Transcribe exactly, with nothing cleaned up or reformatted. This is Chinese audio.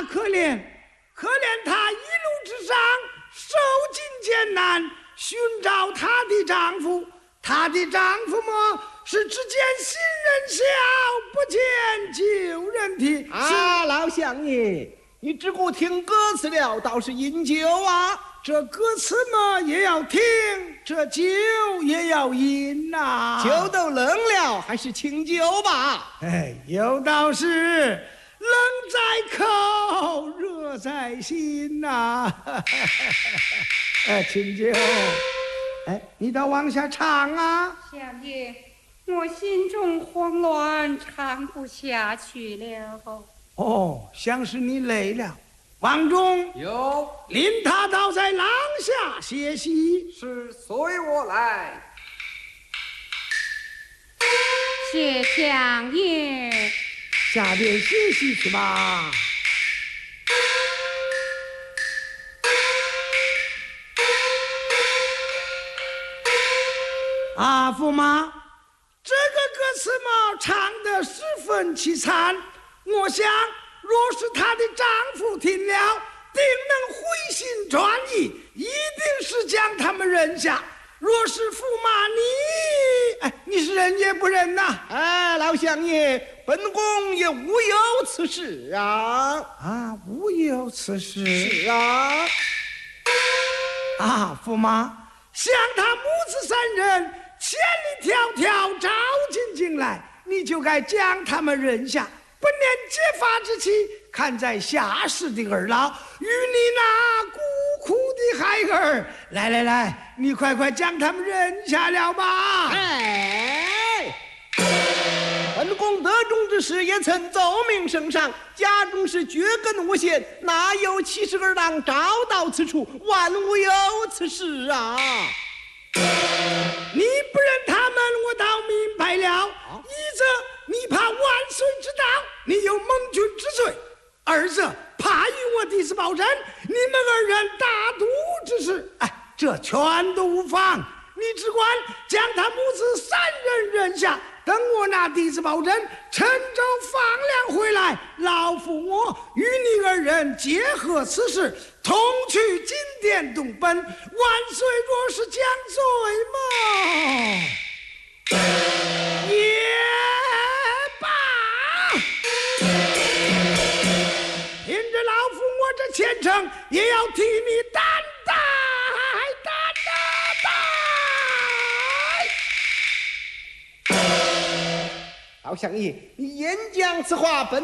可怜，可怜她一路之上受尽艰难，寻找她的丈夫。她的丈夫么，是只见新人笑，不见旧人啼。 啊，老乡爷，你只顾听歌词了，倒是饮酒啊。 这歌词嘛也要听，这酒也要饮呐、啊。 酒都冷了，还是清酒吧。 哎，有道是冷在口，热在心呐、啊。哎，清酒，哎，你倒往下唱啊。 相爷，我心中慌乱，唱不下去了。 哦，像是你累了。王忠有， 领他倒在廊下歇息。 是，随我来。 谢相爷， 下边歇息去吧。啊，驸马，这个歌词嘛，唱得十分凄惨。我想，若是她的丈夫听了，定能回心转意，一定是将他们认下。若是驸马你，哎，你是认也不认呐？ 哎，老乡爷，本宫也无有此事啊！ 啊，无有此事。 是啊。 啊，驸马，想他母子三人千里迢迢召进京来，你就该将他们认下。不念结发之期，看在下世的儿老与你那孤苦的孩儿，来来来，你快快将他们认下了吧。 哎，本宫得中之时也曾奏明圣上，家中是绝根无限，哪有七十二郎找到此处？万无有此事啊！ 你不认他们，我倒明白了。啊、一则你怕万岁之道，你有蒙君之罪；二则怕与我弟子报真，你们二人大度之事，哎，这全都无妨。你只管将他母子三人认下，等我拿弟子报真，陈州放粮回来，老夫我与你二人结合此事，同去金殿东奔。万岁若是将罪嘛，也罢。凭着老夫我这虔诚，也要替你担待担待。 老乡爷，你言讲此话，本